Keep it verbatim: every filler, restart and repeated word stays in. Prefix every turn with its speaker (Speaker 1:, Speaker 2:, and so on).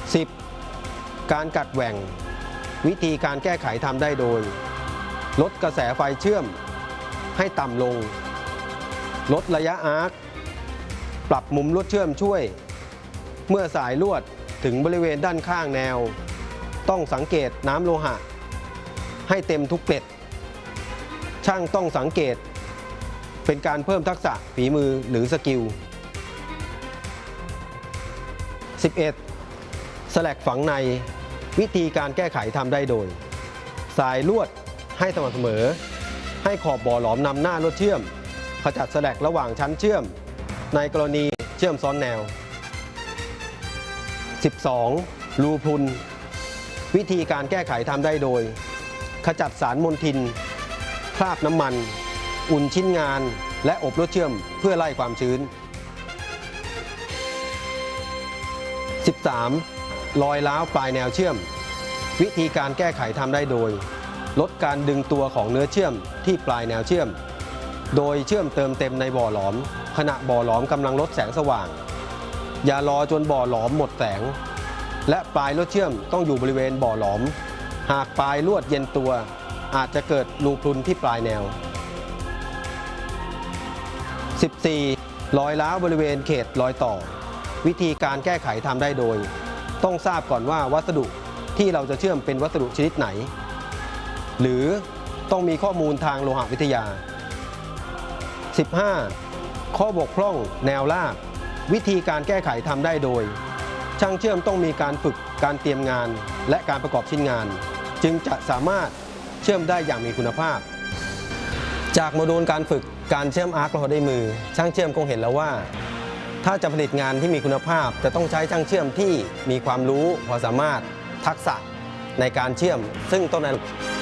Speaker 1: สิบ. การกัดแหว่งวิธีการแก้ไขทำได้โดยลดกระแสไฟเชื่อมให้ต่ำลงลดระยะอาร์คปรับมุมลวดเชื่อมช่วยเมื่อสายลวดถึงบริเวณด้านข้างแนวต้องสังเกตน้ำโลหะให้เต็มทุกเกล็ดช่างต้องสังเกตเป็นการเพิ่มทักษะฝีมือหรือสกิล สิบเอ็ด. สแลกฝังในวิธีการแก้ไขทำได้โดยสายลวดให้สม่ำเสมอให้ขอบบ่อหลอมนำหน้าลวดเชื่อมขจัดสแลกระหว่างชั้นเชื่อมในกรณีเชื่อมซ้อนแนว สิบสอง. รูพรุนวิธีการแก้ไขทำได้โดยขจัดสารมลทินคราบน้ำมันอุ่นชิ้นงานและอบลวดเชื่อมเพื่อไล่ความชื้น สิบสาม. รอยร้าวปลายแนวเชื่อมวิธีการแก้ไขทำได้โดยลดการดึงตัวของเนื้อเชื่อมที่ปลายแนวเชื่อมโดยเชื่อมเติมเต็มในบ่อหลอมขณะบ่อหลอมกำลังลดแสงสว่างอย่ารอจนบ่อหลอมหมดแสงและปลายลวดเชื่อมต้องอยู่บริเวณบ่อหลอมหากปลายลวดเย็นตัวอาจจะเกิดรูพรุนที่ปลายแนว สิบสี่. รอยร้าวบริเวณเขตรอยต่อวิธีการแก้ไขทำได้โดยต้องทราบก่อนว่าวัสดุที่เราจะเชื่อมเป็นวัสดุชนิดไหนหรือต้องมีข้อมูลทางโลหะวิทยา สิบห้า. ข้อบกพร่องแนวลากวิธีการแก้ไขทำได้โดยช่างเชื่อมต้องมีการฝึกการเตรียมงานและการประกอบชิ้นงานจึงจะสามารถเชื่อมได้อย่างมีคุณภาพจากโมดูลการฝึกการเชื่อมอาร์คโลหะด้วยมือช่างเชื่อมคงเห็นแล้วว่าถ้าจะผลิตงานที่มีคุณภาพจะต้องใช้ช่างเชื่อมที่มีความรู้ความสามารถทักษะในการเชื่อมซึ่งต้น